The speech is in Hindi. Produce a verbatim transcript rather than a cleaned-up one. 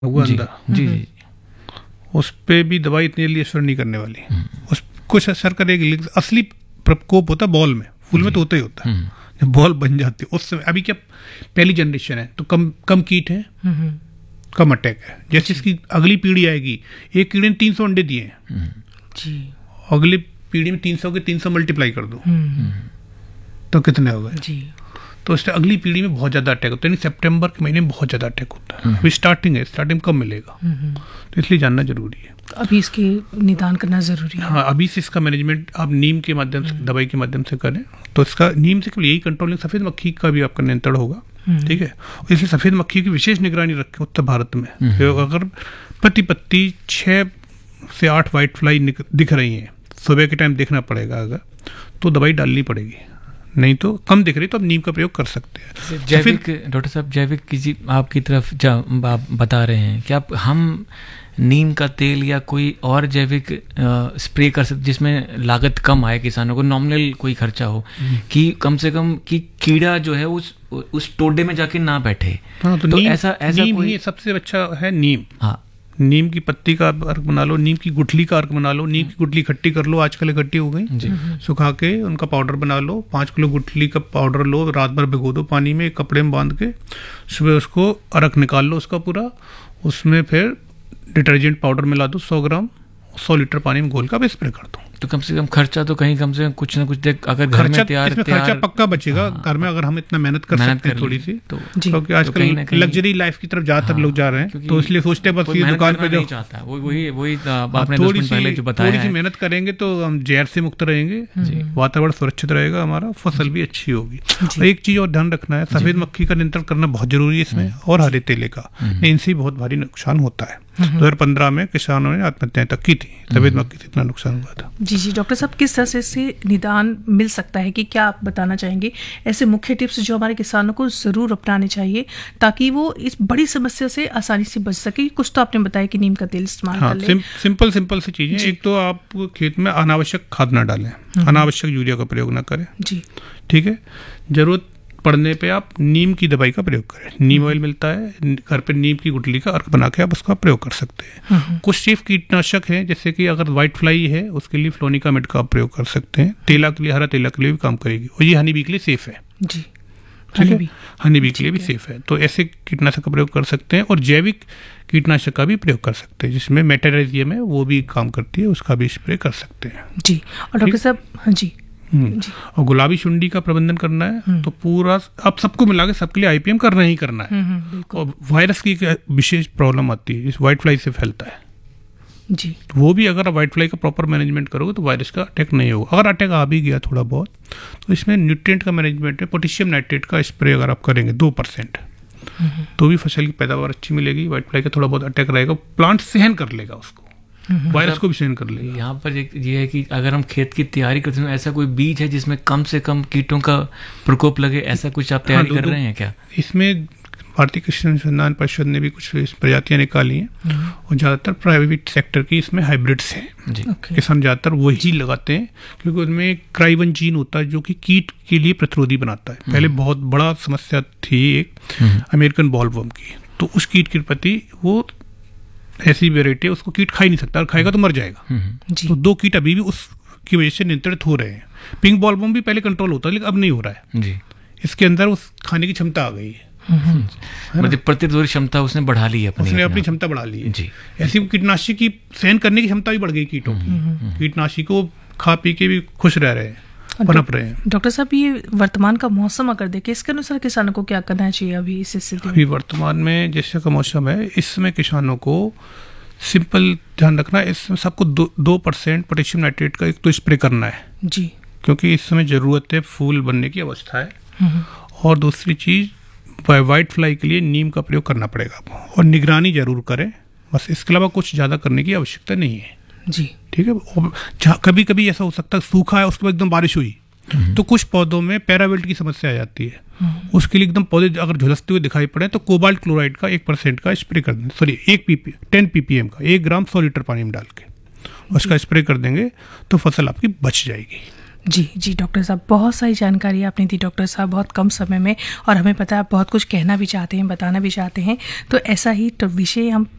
हुआ अंदर, जी जी, उस पे भी दवाई इतनी जल्दी असर नहीं करने वाली। उस कुछ असर करेगी, लेकिन असली प्रकोप होता है बॉल में, फूल में तो होता ही होता है। जब बॉल बन जाती है उस समय, अभी क्या पहली जनरेशन है तो कम कम कीट है, कम अटैक है। जैसे इसकी अगली पीढ़ी आएगी, एक कीड़े ने तीन सौ अंडे दिए हैं जी, अगली पीढ़ी में तीन सौ के तीन सौ मल्टीप्लाई कर दो तो कितने हो गए जी। तो इससे अगली पीढ़ी में बहुत ज्यादा अटैक होता है। सितंबर के महीने में बहुत ज्यादा अटैक होता है। अभी स्टार्टिंग है, स्टार्टिंग कब मिलेगा, तो इसलिए जानना जरूरी है। तो अभी इसके निदान करना जरूरी है। हाँ, अभी से इसका मैनेजमेंट आप नीम के माध्यम से, दवाई के माध्यम से करें तो इसका नीम से केवल यही कंट्रोलिंग, सफेद मक्खी का भी आपका नियंत्रण होगा। ठीक है, इसलिए सफेद मक्खी की विशेष निगरानी रखें उत्तर भारत में। अगर प्रति पत्ती छह से आठ व्हाइट फ्लाई दिख रही हैं, सुबह के टाइम देखना पड़ेगा, अगर तो दवाई डालनी पड़ेगी, नहीं तो कम दिख रही तो आप नीम का प्रयोग कर सकते हैं। जैविक, डॉक्टर साहब जैविक किसी आपकी तरफ जा आप बता रहे हैं कि आप हम नीम का तेल या कोई और जैविक स्प्रे कर सकते जिसमें लागत कम आए किसानों को, नॉमिनल कोई खर्चा हो, कि कम से कम कि कीड़ा जो है उस उस टोडे में जाके ना बैठे। हाँ, तो, तो नीम, ऐसा ऐसा नीम कोई ही सबसे अच्छा है नीम। हाँ, नीम की पत्ती का अर्क बना लो, नीम की गुठली का अर्क बना लो, नीम की गुठली इकट्ठी कर लो, आजकल इकट्ठी हो गई, सुखा के उनका पाउडर बना लो। पाँच किलो गुठली का पाउडर लो, रात भर भिगो दो पानी में, कपड़े में बांध के, सुबह उसको अर्क निकाल लो उसका पूरा, उसमें फिर डिटर्जेंट पाउडर मिला दो सौ ग्राम, सौ लीटर पानी में घोल कर स्प्रे कर दो। तो कम से कम खर्चा तो कहीं कम से कम कुछ ना कुछ देख, अगर घर में तैयार इसमें खर्चा पक्का बचेगा। हाँ, घर में अगर हम इतना मेहनत कर सकते हैं थोड़ी सी, तो क्योंकि आजकल लग्जरी लाइफ की तरफ ज्यादातर लोग जा रहे हैं, तो इसलिए सोचते हैं बस ये दुकान पे जो चाहता वही वही आपने थोड़ी सी थोड़ी सी मेहनत करेंगे तो हम जहर से मुक्त रहेंगे, वातावरण सुरक्षित रहेगा हमारा, फसल भी अच्छी होगी। और एक चीज और ध्यान रखना है, सफेद मक्खी का नियंत्रण करना बहुत जरूरी है इसमें, और हरे तेले का, इनसे बहुत भारी नुकसान होता है। दो हजार पंद्रह में किसानों ने आत्महत्याएं तक की थी, सफेद मक्खी से इतना नुकसान हुआ था। जी जी डॉक्टर साहब, किस तरह से, से निदान मिल सकता है, कि क्या आप बताना चाहेंगे ऐसे मुख्य टिप्स जो हमारे किसानों को जरूर अपनाने चाहिए ताकि वो इस बड़ी समस्या से आसानी से बच सके? कुछ तो आपने बताया कि नीम का तेल इस्तेमाल हाँ, कर ले। सिम, सिंपल सिंपल सी चीजें। एक तो आप खेत में अनावश्यक खाद ना डालें, अनावश्यक यूरिया का प्रयोग ना करें। जी ठीक है, जरूरत पड़ने पे आप नीम की दवाई का प्रयोग करें। नीम ऑयल मिलता है घर पे, नीम की गुठली का अर्क बना के आप उसका प्रयोग कर सकते हैं। कुछ सिर्फ कीटनाशक हैं, जैसे कि अगर व्हाइट फ्लाई है उसके लिए फ्लोनिकामेड का आप प्रयोग कर सकते हैं। तेला के लिए, हरा तेला के लिए भी काम करेगी, और ये हनी बी के लिए सेफ है। जी, ठीक है, हनी बी के लिए भी सेफ है। तो ऐसे कीटनाशक का प्रयोग कर सकते हैं, और जैविक कीटनाशक का भी प्रयोग कर सकते हैं, जिसमें मेटाराइजियम है वो भी काम करती है, उसका भी स्प्रे कर सकते हैं। जी, और डॉक्टर साहब, हाँ जी, और गुलाबी शुंडी का प्रबंधन करना है तो पूरा अब सबको मिला के सबके लिए आईपीएम करना ही करना है। और वायरस की विशेष प्रॉब्लम आती है, इस व्हाइट फ्लाई से फैलता है जी, वो भी अगर आप व्हाइट फ्लाई का प्रॉपर मैनेजमेंट करोगे तो वायरस का अटैक नहीं होगा। अगर अटैक आ भी गया थोड़ा बहुत, तो इसमें न्यूट्रिएंट का मैनेजमेंट है। पोटेशियम नाइट्रेट का स्प्रे अगर आप करेंगे दो परसेंट, तो भी फसल की पैदावार अच्छी मिलेगी। व्हाइट फ्लाई का थोड़ा बहुत अटैक रहेगा, प्लांट सहन कर लेगा उसको, वायरस को भी सहन कर लेगा। यहाँ पर ये है कि अगर हम खेत की तैयारी करते हैं, ऐसा कोई बीज है जिसमें कम से कम कीटों का प्रकोप लगे, ऐसा कुछ आप तैयारी हाँ, कर रहे हैं क्या? इसमें भारतीय कृषि अनुसंधान परिषद ने भी कुछ प्रजातियां निकाली हैं, और ज्यादातर प्राइवेट सेक्टर की इसमें हाइब्रिड्स हैं। किसान ज्यादातर वही लगाते हैं, क्योंकि उनमें क्राइवन जीन होता है जो कि कीट के लिए प्रतिरोधी बनाता है। पहले बहुत बड़ा समस्या थी एक अमेरिकन बॉलवर्म की, तो उस कीट के प्रति वो ऐसी वेराइटी है उसको कीट खा ही नहीं सकता, और खाएगा तो मर जाएगा। तो दो कीट अभी भी उसकी वजह से नियंत्रित हो रहे हैं। पिंक बॉलवर्म भी पहले कंट्रोल होता है, लेकिन अब नहीं हो रहा है जी। इसके अंदर उस खाने की क्षमता आ गई है, मतलब प्रतिरोधक क्षमता उसने बढ़ा ली है, अपनी उसने अपनी क्षमता बढ़ा ली है जी। ऐसी कीटनाशी की सहन करने की क्षमता भी बढ़ गई कीटों की, कीटनाशी को खा पी के भी खुश रह रहे हैं, पनप रहे हैं। डॉक्टर साहब, ये वर्तमान का मौसम अगर देखें, इसके अनुसार किसानों को क्या करना चाहिए अभी इस स्थिति में? अभी वर्तमान में जैसे का मौसम है, इसमें किसानों को सिंपल ध्यान रखना है, इसमें सबको दो दो परसेंट पोटेशियम नाइट्रेट का एक तो स्प्रे करना है जी, क्योंकि इस समय जरूरत है, फूल बनने की अवस्था है। और दूसरी चीज, व्हाइट फ्लाई के लिए नीम का प्रयोग करना पड़ेगा आपको, और निगरानी जरूर करें, बस इसके अलावा कुछ ज्यादा करने की आवश्यकता नहीं है जी। ठीक है, कभी कभी ऐसा हो सकता है सूखा है, उसके बाद एकदम बारिश हुई, तो कुछ पौधों में पैराविल्ट की समस्या आ जाती है। उसके लिए एकदम पौधे अगर झुलसते हुए दिखाई पड़े तो कोबाल्ट क्लोराइड का एक परसेंट का स्प्रे कर दें, सॉरी एक पीपी टेन पीपीएम का, एक ग्राम सौ लीटर पानी में डाल के उसका स्प्रे कर देंगे तो फसल आपकी बच जाएगी। जी जी डॉक्टर साहब, बहुत सारी जानकारी आपने दी डॉक्टर साहब, बहुत कम समय में, और हमें पता है आप बहुत कुछ कहना भी चाहते हैं, बताना भी चाहते हैं। तो ऐसा ही तो विषय हम